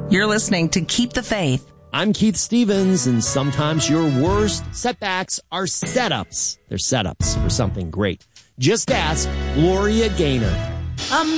You're listening to Keep the Faith. I'm Keith Stevens, and sometimes your worst setbacks are setups. They're setups for something great. Just ask Gloria Gaynor.